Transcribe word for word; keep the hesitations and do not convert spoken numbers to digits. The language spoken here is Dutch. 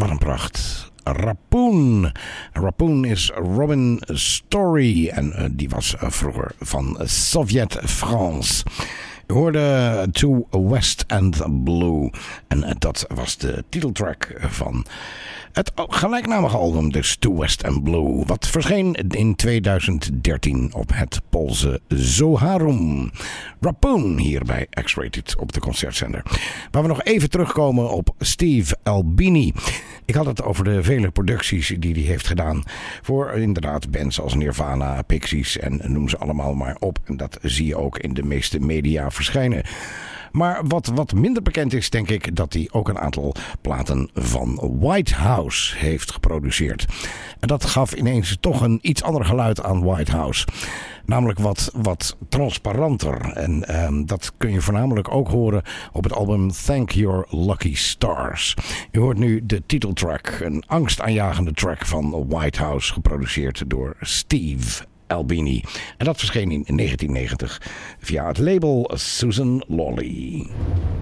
Wat een pracht. Rapun. Rapun is Robin Story en uh, die was uh, vroeger van Sovjet France. Je hoorde To West and Blue en uh, dat was de titeltrack van het gelijknamige album, dus To West and Blue, wat verscheen in tweeduizend dertien op het Poolse Zoharum. Rapun hier bij X-Rated op de concertzender. Waar we nog even terugkomen op Steve Albini. Ik had het over de vele producties die hij heeft gedaan voor inderdaad bands als Nirvana, Pixies en noem ze allemaal maar op. En dat zie je ook in de meeste media verschijnen. Maar wat, wat minder bekend is, denk ik, dat hij ook een aantal platen van White House heeft geproduceerd. En dat gaf ineens toch een iets ander geluid aan White House. Namelijk wat, wat transparanter. En um, dat kun je voornamelijk ook horen op het album Thank Your Lucky Stars. Je hoort nu de titeltrack, een angstaanjagende track van White House, geproduceerd door Steve Albini. En dat verscheen in negentien negentig via het label Susan Lawley.